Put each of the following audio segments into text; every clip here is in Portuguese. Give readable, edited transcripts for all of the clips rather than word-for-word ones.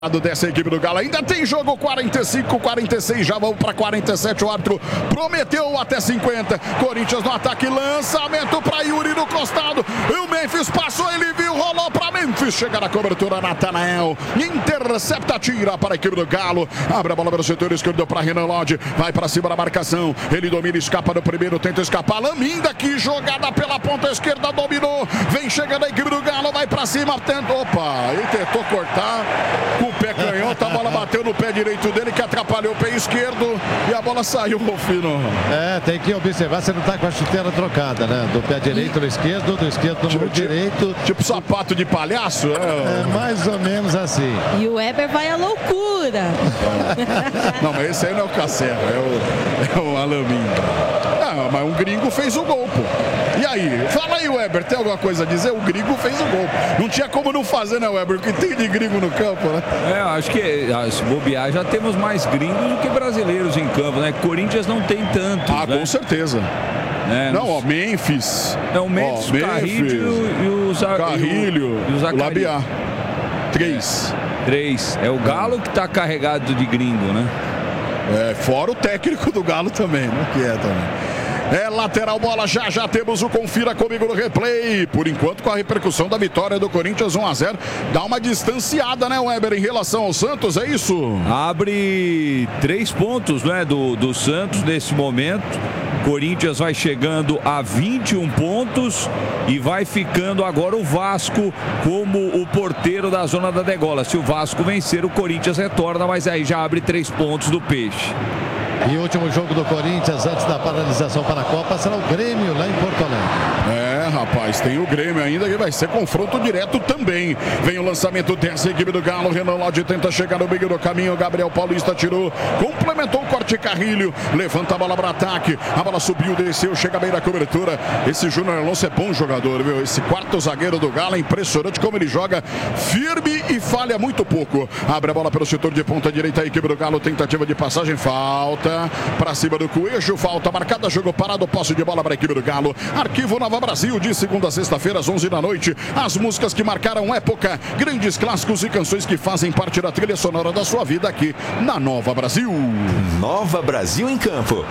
Dessa equipe do Galo, ainda tem jogo. 45, 46, já vão para 47, o árbitro prometeu até 50, Corinthians no ataque, lançamento para Yuri no costado, e o Memphis passou, ele viu, rolou para Memphis, chega na cobertura, Natanael, intercepta, tira para a equipe do Galo, abre a bola pelo setor esquerdo para Renan Lodge, vai para cima da marcação, ele domina, escapa no primeiro, tenta escapar, Laminda, que jogada pela ponta esquerda, dominou, vem chegando a equipe do Galo, vai para cima, tenta, opa, ele tentou cortar, o pé canhoto, a bola bateu no pé direito dele, que atrapalhou o pé esquerdo e a bola saiu, Rufino. Tem que observar se não tá com a chuteira trocada, né? Do pé direito no esquerdo, do esquerdo no direito. Tipo sapato de palhaço? É mais ou menos assim. E o Weber vai à loucura. Não, mas esse aí não é o Cacera, é o Alaminda. Mas um gringo fez o gol, pô. E aí? Fala aí, Weber, tem alguma coisa a dizer? O gringo fez o gol. Não tinha como não fazer, né, Weber? O que tem de gringo no campo, né? Acho que se bobear, já temos mais gringos do que brasileiros em campo, né? Corinthians não tem tantos, né? Com certeza. Não, Memphis. O Memphis, o Carrilho e o Labiá. Três. É o Galo que tá carregado de gringo, né? Fora o técnico do Galo também, né? Que é também. Lateral, bola, já temos o Confira Comigo no replay. Por enquanto, com a repercussão da vitória do Corinthians 1-0, dá uma distanciada, né, Weber, em relação ao Santos, é isso? Abre 3 pontos, né, do Santos nesse momento. Corinthians vai chegando a 21 pontos e vai ficando agora o Vasco como o porteiro da zona da degola. Se o Vasco vencer, o Corinthians retorna, mas aí já abre 3 pontos do Peixe. E o último jogo do Corinthians antes da paralisação para a Copa será o Grêmio lá em Porto Alegre. Rapaz, tem o Grêmio ainda que vai ser confronto direto também. Vem o lançamento dessa equipe do Galo, Renan Lodge tenta chegar no meio do caminho, Gabriel Paulista tirou, complementou o corte, Carrilho, levanta a bola para ataque, a bola subiu, desceu, chega bem na cobertura. Esse Júnior Alonso é bom jogador, viu? Esse quarto zagueiro do Galo é impressionante como ele joga, firme e falha muito pouco. Abre a bola pelo setor de ponta direita, a equipe do Galo, tentativa de passagem, falta para cima do Coelho, falta marcada, jogo parado, posse de bola para a equipe do Galo. Arquivo Nova Brasil, de segunda a sexta-feira às 11 da noite, as músicas que marcaram época, grandes clássicos e canções que fazem parte da trilha sonora da sua vida aqui na Nova Brasil. Nova Brasil em campo.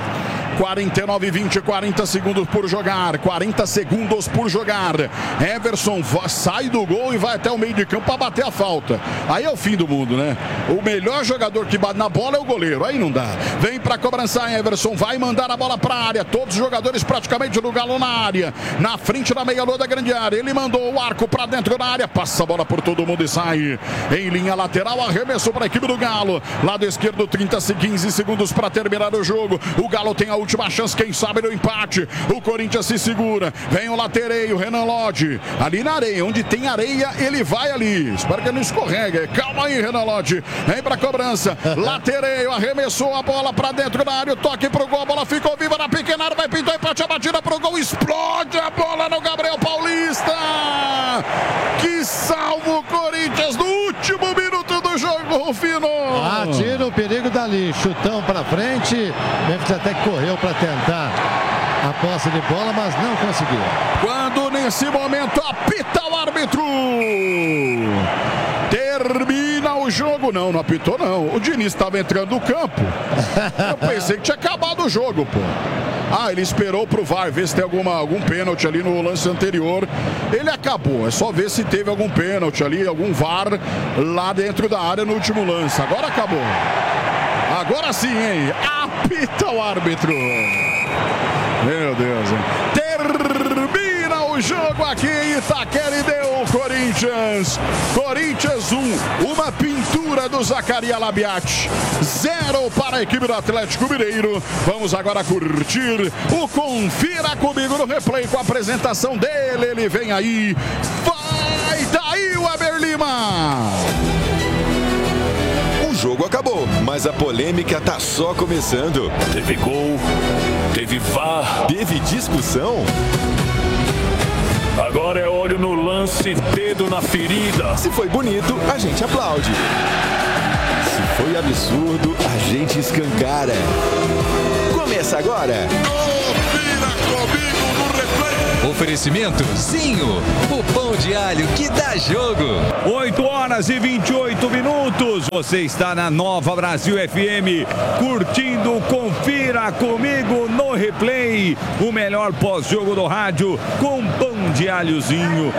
49-20, 40 segundos por jogar, 40 segundos por jogar. Everson sai do gol e vai até o meio de campo para bater a falta. Aí é o fim do mundo, né? O melhor jogador que bate na bola é o goleiro, aí não dá. Vem para cobrança, Everson vai mandar a bola para a área, todos os jogadores praticamente do Galo na área, na frente da meia-lua da grande área. Ele mandou o arco para dentro da área, passa a bola por todo mundo e sai em linha lateral, arremesso para a equipe do Galo. Lado esquerdo, 15 segundos para terminar o jogo. O Galo tem a última chance, quem sabe, no empate. O Corinthians se segura. Vem o latereio, Renan Lodge. Ali na areia, onde tem areia, ele vai ali. Espero que ele não escorregue. Calma aí, Renan Lodge. Vem pra cobrança. Latereio, arremessou a bola pra dentro da área. O toque pro gol, a bola ficou viva na pequena área. Vai pintar empate, a batida pro gol. Explode a bola no Gabriel Paulista. Que salva o Corinthians no último minuto do jogo, Rufino. Tira o perigo dali. Chutão pra frente. Memphis até que correu para tentar a posse de bola, mas não conseguiu. Quando nesse momento apita o árbitro, termina o jogo. Não apitou não. O Diniz estava entrando no campo. Eu pensei que tinha acabado o jogo, pô. Ele esperou pro VAR ver se tem algum pênalti ali no lance anterior. Ele acabou, é só ver se teve algum pênalti ali, algum VAR lá dentro da área no último lance. Agora acabou. Agora sim, hein? Apita o árbitro. Meu Deus, hein? Termina o jogo aqui em Itaquera e deu Corinthians. Corinthians 1, uma pintura do Zaccaria Labiati. 0 para a equipe do Atlético Mineiro. Vamos agora curtir o Confira Comigo no replay com a apresentação dele. Ele vem aí. Vai daí, Weber Lima. O jogo acabou, mas a polêmica tá só começando. Teve gol, teve VAR, teve discussão. Agora é olho no lance, dedo na ferida. Se foi bonito, a gente aplaude. Se foi absurdo, a gente escancara. Começa agora. Confira Comigo no replay. Oferecimento Zinho, o pão de alho que dá jogo. 8h28. Você está na Nova Brasil FM, curtindo, confira comigo no replay, o melhor pós-jogo do rádio, com pão de alhozinho,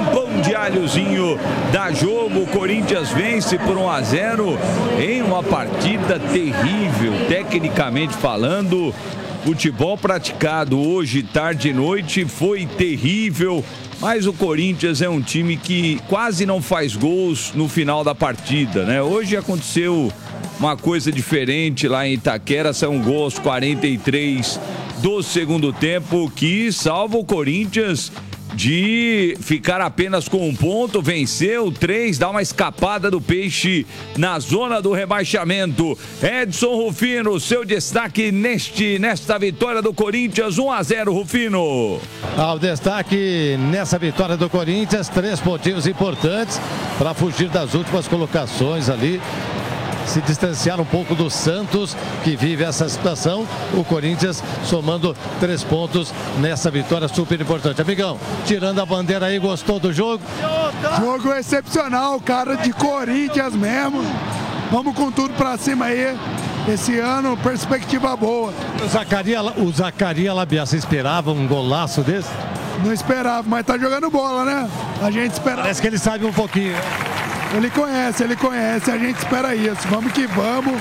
dá jogo. O Corinthians vence por 1-0 em uma partida terrível, tecnicamente falando. Futebol praticado hoje, tarde e noite, foi terrível, mas o Corinthians é um time que quase não faz gols no final da partida, né? Hoje aconteceu uma coisa diferente lá em Itaquera, são gols 43 do segundo tempo, que salva o Corinthians de ficar apenas com 1 ponto, venceu 3, dá uma escapada do Peixe na zona do rebaixamento. Edson Rufino, seu destaque nesta vitória do Corinthians, 1-0, Rufino. O destaque nessa vitória do Corinthians, 3 pontinhos importantes para fugir das últimas colocações ali. Se distanciar um pouco do Santos, que vive essa situação. O Corinthians somando 3 pontos nessa vitória super importante. Amigão, tirando a bandeira aí, gostou do jogo? Jogo excepcional, cara, de Corinthians mesmo. Vamos com tudo pra cima aí. Esse ano, perspectiva boa. O Zacarias Labiá, você esperava um golaço desse? Não esperava, mas tá jogando bola, né? A gente espera. Parece que ele sabe um pouquinho. Ele conhece, a gente espera isso. Vamos que vamos.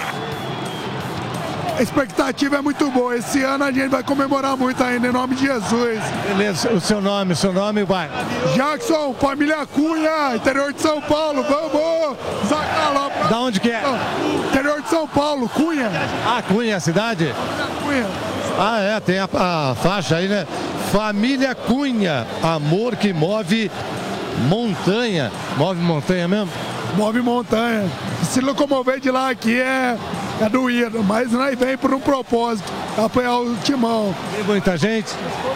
A expectativa é muito boa. Esse ano a gente vai comemorar muito ainda, em nome de Jesus. Beleza, o seu nome, vai. Jackson, família Cunha, interior de São Paulo, vamos! Zacaló. Da onde que é? Interior de São Paulo, Cunha. Ah, Cunha, a cidade? Cunha. Ah, é, tem a faixa aí, né? Família Cunha, amor que move montanha. Move montanha mesmo? Move montanha. Se locomover de lá aqui é doído, mas nós vem por um propósito, apoiar o timão. Tem muita gente?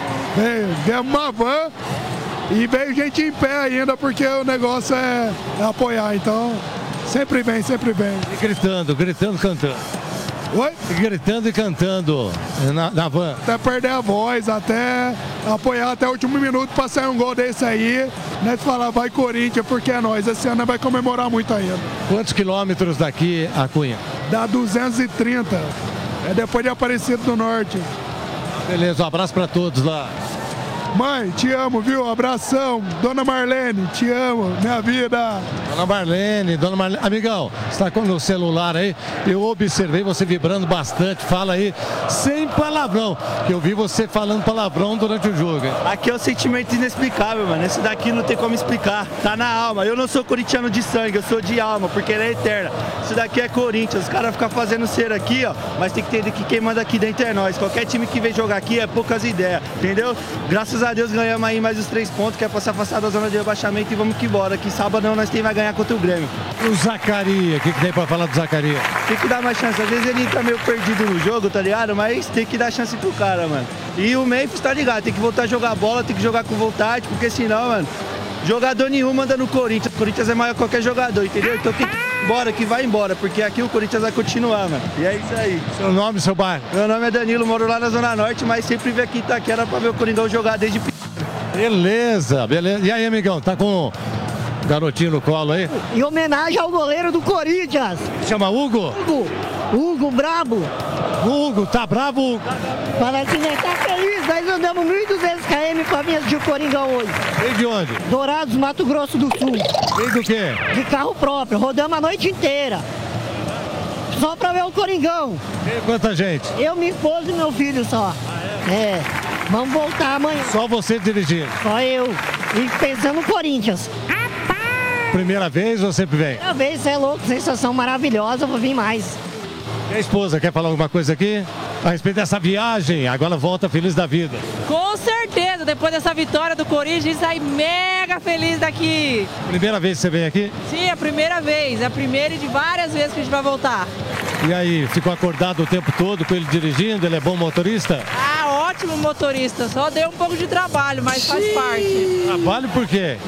Veio uma van e veio gente em pé ainda, porque o negócio é apoiar, então sempre vem. E gritando, cantando. Oi? Gritando e cantando na van. Até perder a voz, até apoiar até o último minuto para sair um gol desse aí. Né, falar, vai Corinthians, porque é nós. Esse ano vai comemorar muito ainda. Quantos quilômetros daqui a Cunha? Dá 230. É depois de Aparecido do Norte. Beleza, um abraço para todos lá. Mãe, te amo, viu? Abração. Dona Marlene, te amo, minha vida. Dona Marlene. Amigão, você está com o celular aí? Eu observei você vibrando bastante. Fala aí, sem palavrão. Que eu vi você falando palavrão durante o jogo. Hein? Aqui é um sentimento inexplicável, mano. Esse daqui não tem como explicar. Tá na alma. Eu não sou corintiano de sangue, eu sou de alma, porque ele é eterna. Isso daqui é Corinthians. Os caras ficam fazendo cera aqui, ó. Mas tem que entender que quem manda aqui dentro é nós. Qualquer time que vem jogar aqui é poucas ideias, entendeu? Graças a Deus ganhamos aí mais os 3 pontos, que é pra se afastar da zona de rebaixamento, e vamos que bora, que sábado nós vai ganhar contra o Grêmio. O Zacarias, o que tem pra falar do Zacarias? Tem que dar mais chance, às vezes ele entra meio perdido no jogo, tá ligado? Mas tem que dar chance pro cara, mano. E o Memphis tá ligado, tem que voltar a jogar bola, tem que jogar com vontade, porque senão, mano, jogador nenhum manda no Corinthians. O Corinthians é maior que qualquer jogador, entendeu? Então tem que ir embora, que vai embora, porque aqui o Corinthians vai continuar, mano. E é isso aí. Seu nome, seu bairro? Meu nome é Danilo, moro lá na Zona Norte, mas sempre vim aqui em Itaquera pra ver o Coringão jogar desde Beleza. E aí, amigão, tá com o garotinho no colo aí? Em homenagem ao goleiro do Corinthians. Chama Hugo? Hugo, brabo. Hugo, tá bravo, Hugo? Parece que tá feliz, nós andamos 1.200 km pra vir assistir o Coringão hoje. Veio de onde? Dourados, Mato Grosso do Sul. Veio do quê? De carro próprio, rodamos a noite inteira. Só pra ver o Coringão. Veio quanta gente? Eu, minha esposa e meu filho só. É. Vamos voltar amanhã. Só você dirigindo? Só eu. E pensando no Corinthians. Primeira vez ou sempre vem? Primeira vez, você é louco. Sensação maravilhosa, vou vir mais. E a esposa, quer falar alguma coisa aqui? A respeito dessa viagem, agora volta feliz da vida. Com certeza, depois dessa vitória do Corinthians, sai mega feliz daqui. Primeira vez que você vem aqui? Sim, é a primeira vez. É a primeira e de várias vezes que a gente vai voltar. E aí, ficou acordado o tempo todo com ele dirigindo? Ele é bom motorista? Ah, ótimo motorista. Só deu um pouco de trabalho, mas faz parte. Trabalho por quê?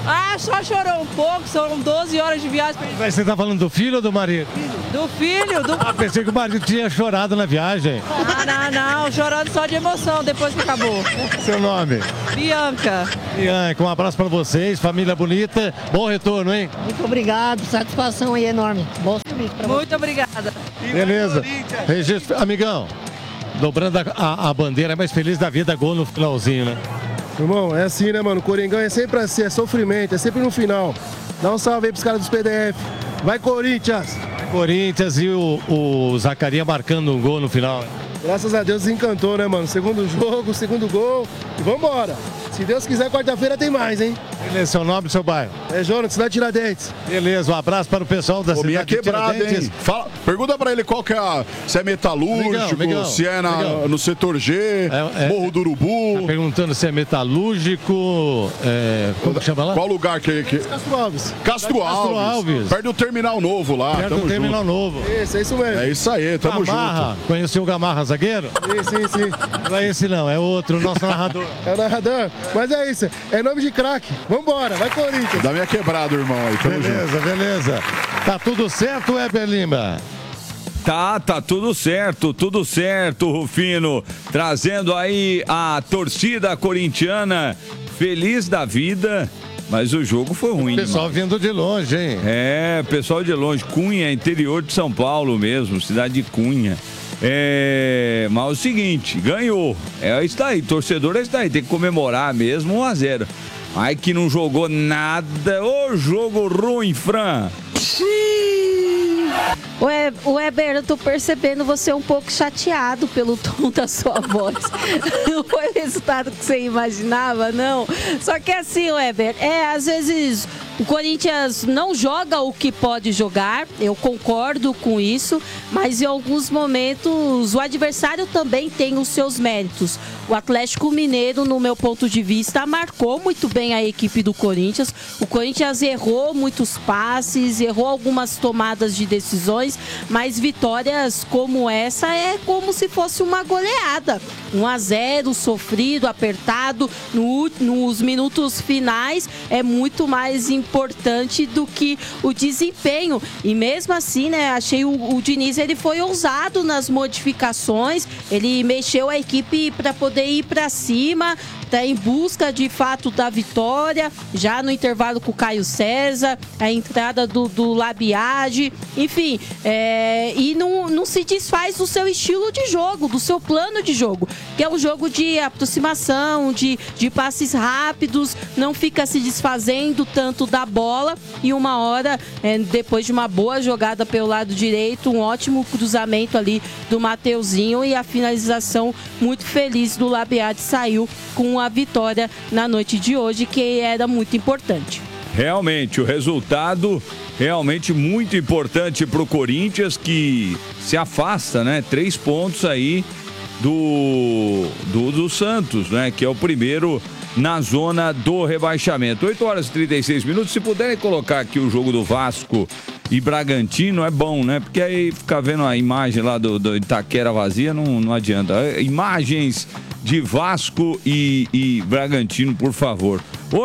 Ah, só chorou um pouco, são 12 horas de viagem. Mas você tá falando do filho ou do marido? Do filho, do... Ah, pensei que o marido tinha chorado na viagem. Não, chorando só de emoção depois que acabou. Seu nome? Bianca. Bianca, um abraço pra vocês, família bonita. Bom retorno, hein? Muito obrigado, satisfação aí enorme. Bom serviço pra você. Muito obrigada. Beleza. Registro, amigão, dobrando a bandeira, mais feliz da vida, gol no finalzinho, né? Irmão, é assim, né, mano? O Coringão é sempre assim, é sofrimento, é sempre no final. Dá um salve aí pros caras dos PDF. Vai, Corinthians! Corinthians e o Zacarias marcando um gol no final. Graças a Deus desencantou, né, mano? Segundo jogo, segundo gol. E vambora! Se Deus quiser, quarta-feira tem mais, hein? Beleza, seu nome e seu bairro? É Jonas, cidade de Tiradentes. Beleza, um abraço para o pessoal da cidade de Tiradentes. Hein? Pergunta pra ele qual que é, se é metalúrgico, se é no setor G, Morro do Urubu. Tá perguntando se é metalúrgico, como que chama lá? Qual lugar que... Castro Alves. Castro Alves. Perto do terminal novo lá. Perto do terminal novo. Isso, é isso mesmo. É isso aí, tamo Gamarra. junto. Conheceu o Gamarra, zagueiro? Sim. Não é esse não, é outro, nosso narrador. É o narrador? Mas é isso, é nome de craque. Vambora, vai Corinthians. Da minha quebrada, irmão. Aí, tamo junto. Beleza. Tá tudo certo, Weber Lima? Tá tudo certo, Rufino. Trazendo aí a torcida corintiana feliz da vida. Mas o jogo foi ruim. Pessoal vindo de longe, hein? É, pessoal de longe. Cunha, interior de São Paulo mesmo, cidade de Cunha. Mas é o seguinte, ganhou. É isso daí, torcedor é isso daí, tem que comemorar mesmo 1-0. Ai que não jogou nada, ô jogo ruim, Fran. Weber, eu tô percebendo você um pouco chateado pelo tom da sua voz. Não foi o resultado que você imaginava, não. Só que assim, Weber, às vezes o Corinthians não joga o que pode jogar, eu concordo com isso, mas em alguns momentos o adversário também tem os seus méritos. O Atlético Mineiro, no meu ponto de vista, marcou muito bem a equipe do Corinthians. O Corinthians errou muitos passes, errou algumas tomadas de decisões, mas vitórias como essa é como se fosse uma goleada. 1-0, sofrido, apertado, nos minutos finais é muito mais importante do que o desempenho. E mesmo assim, né, achei o Diniz, ele foi ousado nas modificações, ele mexeu a equipe para poder ir para cima, tá em busca de fato da vitória, já no intervalo com o Caio César, a entrada do Labiade, enfim, e não se desfaz do seu estilo de jogo, do seu plano de jogo, que é um jogo de aproximação, de passes rápidos, não fica se desfazendo tanto da bola, e uma hora, depois de uma boa jogada pelo lado direito, um ótimo cruzamento ali do Mateuzinho e a finalização muito feliz do Labiade saiu com a vitória na noite de hoje, que era muito importante. Realmente, o resultado realmente muito importante para o Corinthians, que se afasta, né? 3 pontos aí do Santos, né? Que é o primeiro na zona do rebaixamento. 8h36. Se puderem colocar aqui o jogo do Vasco e Bragantino, é bom, né? Porque aí ficar vendo a imagem lá do Itaquera vazia, não adianta. Imagens de Vasco e Bragantino, por favor.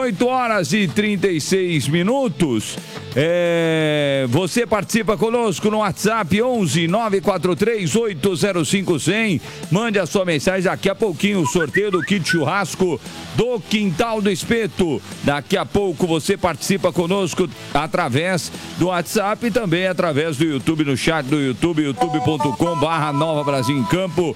8h36. Você participa conosco no WhatsApp 11 943 805 100. Mande a sua mensagem. Daqui a pouquinho o sorteio do kit churrasco do Quintal do Espeto. Daqui a pouco você participa conosco através do WhatsApp e também através do YouTube, no chat do YouTube, youtube.com/Nova Brasil em Campo,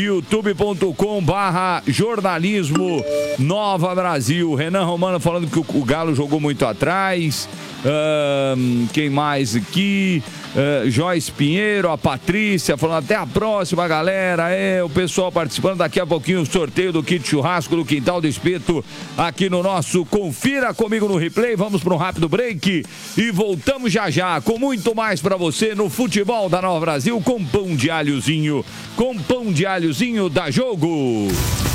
youtube.com/jornalismo Nova Brasil. Renan Romano falando que o Galo jogou muito atrás. Quem mais aqui? Joyce Pinheiro, a Patrícia falando até a próxima, galera. O pessoal participando. Daqui a pouquinho o sorteio do kit churrasco do Quintal do Espeto aqui no nosso Confira Comigo no Replay. Vamos para um rápido break e voltamos já com muito mais para você no futebol da Nova Brasil, com pão de alhozinho da Jogo.